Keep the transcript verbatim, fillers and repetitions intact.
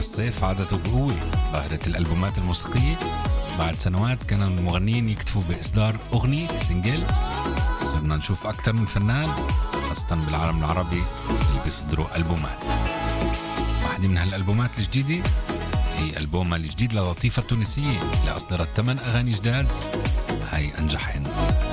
الصيف عادته بقوة. ظاهرة الألبومات الموسيقية بعد سنوات كانوا المغنيين يكتفوا بإصدار أغنية سنجل، صرنا نشوف أكتر من فنان خاصة بالعالم العربي اللي بيصدروا ألبومات. واحدة من هالألبومات الجديدة هي ألبومها الجديد للطيفة التونسية اللي أصدرت ثمان أغاني جداد، هاي أنجحهن.